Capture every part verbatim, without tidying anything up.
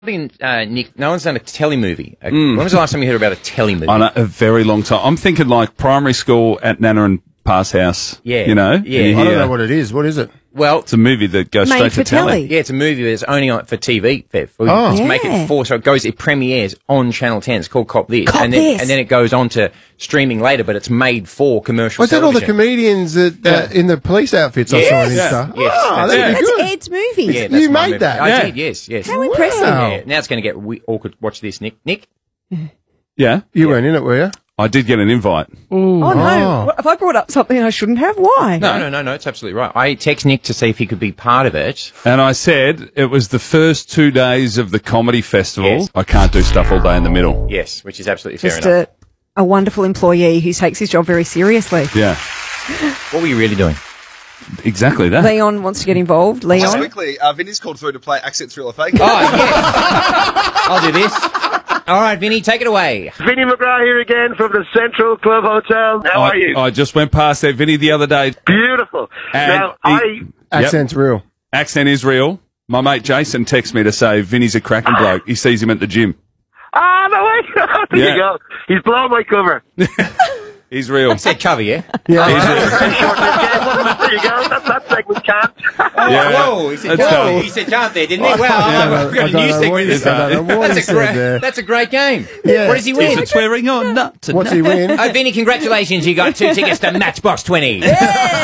Something, uh, Nick, no one's done a telly movie. Uh, Mm. When was the last time you heard about a telly movie? I know, a very long time. I'm thinking like primary school at Nana and Pa's house. Yeah. You know? Yeah. You I don't hear- know what it is. What is it? Well, It's a movie that goes Made straight for to telly. telly. yeah, it's a movie that's only on for T V. Bev. We Oh. just make Yeah. it for, so it goes, it premieres on Channel ten. It's called Cop This. Cop and then, This. And then it goes on to streaming later, but it's made for commercial Was that all the television. comedians that, uh, in the police outfits I saw on Yes. Insta? Yes. Oh, That's that'd it. be That's good. Ed's movie. Yeah, You that's my made movie. that? I Yeah. did, yes, yes. How impressive. Wow. Yeah, now it's going to get we awkward. Watch this, Nick. Nick? Yeah. You weren't in it, were you? I did get an invite. Oh, no. Oh. What- Have I brought up something I shouldn't have? Why? No, no, no, no, it's absolutely right. I text Nick to see if he could be part of it. And I said it was the first two days of the comedy festival. Yes. I can't do stuff all day in the middle. Yes, which is absolutely fair Just enough. a, a wonderful employee who takes his job very seriously. Yeah. What were you really doing? Exactly that. Leon wants to get involved. Just Leon? quickly, uh, Vinny's called through to play Accent Thriller Fake. Oh, yes. I'll do this. All right, Vinny, take it away. Vinny McGrath here again from the Central Club Hotel. How I, are you? I just went past there, Vinny, the other day. Beautiful. And now, he- I... Yep. Accent's real. Accent is real. My mate Jason texts me to say Vinny's a cracking bloke. He sees him at the gym. Ah, no way. there Yeah. you go. He's blown my cover. He's real. Said cover, yeah? Yeah. He's real. There you go. That, that segment can't. Yeah. Whoa, he said, That's whoa, done. he said can't there, didn't he? Well, I I've don't- got I a don't new know segment what he this said. I don't know what That's he a said great, there. that's a great game. Yeah. What does he win? Is it swearing or not? What's he win? Oh, Vinny, congratulations. You got two tickets to Matchbox twenty. You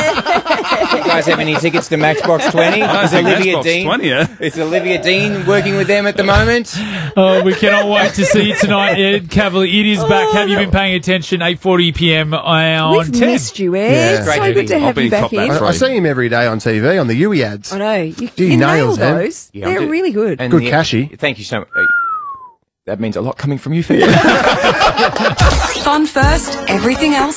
guys have any tickets to Matchbox twenty? I Is think Olivia Matchbox Dean? twenty, yeah. Is Olivia Dean working with them at the moment? Oh, we cannot wait to see you tonight, Ed Cavalier. It is back. Have you been paying attention? eight forty p m on We've ten. missed you, Ed. Yeah. Great So to good be- to I'll have be you back cop that in. for I, I see him every day on T V, on the U E ads. I know. You, He you nails nail them. those. Yeah, I'm They're good. really good. And Good the- cashy. Thank you so much. That means a lot coming from you, Phil. Fun first, everything else